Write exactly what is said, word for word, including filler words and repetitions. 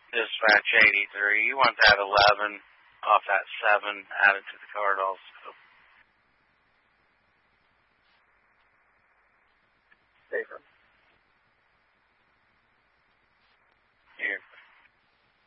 Dispatch eighty-three. You want that eleven off that seven added to the card also.